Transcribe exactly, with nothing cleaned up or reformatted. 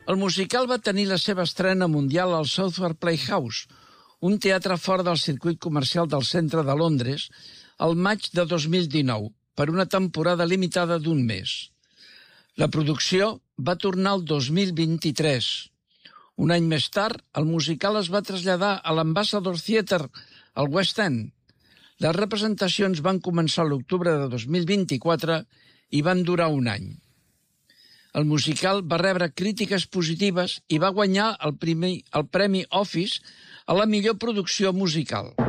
El musical va tenir la seva estrena mundial al Southwark Playhouse, un teatre fora del circuit comercial del centre de Londres, al maig de dos mil dinou, per una temporada limitada d'un mes. La producció va tornar el dos mil vint-i-tres. Un any més tard, el musical es va traslladar a l'Ambassador Theatre, al West End. Les representacions van començar a l'octubre de dos mil vint-i-quatre i van durar un any. El musical va rebre crítiques positives i va guanyar el, primer, el Premi Office a la millor producció musical.